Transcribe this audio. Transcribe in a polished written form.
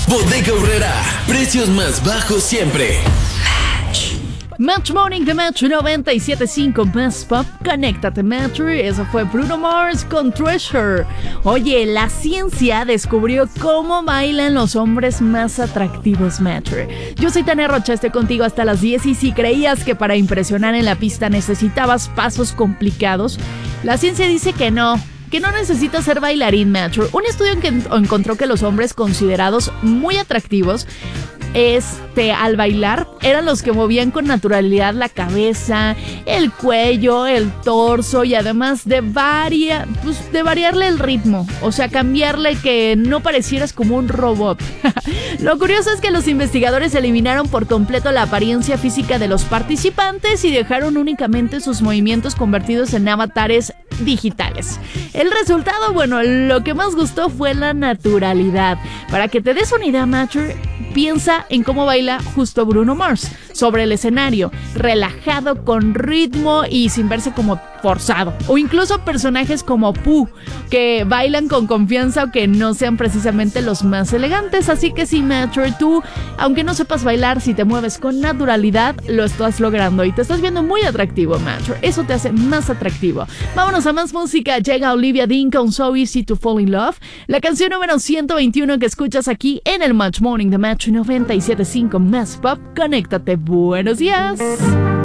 Bodega Aurrera, precios más bajos siempre. Match Morning de Match 97.5 Más Pop, conéctate Match. Eso fue Bruno Mars con Treasure. Oye, la ciencia descubrió cómo bailan los hombres más atractivos, Match. Yo soy Tania Rocha, estoy contigo hasta las 10 y si creías que para impresionar en la pista necesitabas pasos complicados, la ciencia dice que no necesitas ser bailarín, Match. Un estudio encontró que los hombres considerados muy atractivos al bailar eran los que movían con naturalidad la cabeza, el cuello, el torso y además de variarle el ritmo, o sea, cambiarle que no parecieras como un robot. Lo curioso es que los investigadores eliminaron por completo la apariencia física de los participantes y dejaron únicamente sus movimientos convertidos en avatares digitales. El resultado, bueno, lo que más gustó fue la naturalidad. Para que te des una idea, Matcher, piensa en cómo baila justo Bruno Mars sobre el escenario, relajado, con ritmo y sin verse como forzado. O incluso personajes como Pooh, que bailan con confianza o que no sean precisamente los más elegantes. Así que sí, Matcher, tú, aunque no sepas bailar, si te mueves con naturalidad, lo estás logrando y te estás viendo muy atractivo, Matcher. Eso te hace más atractivo. Vámonos a más música. Llega Olivia Dean con So Easy to Fall in Love, la canción número 121 que escuchas aquí en el Match Morning de Match 97.5 Más Pop. Conéctate. Buenos días.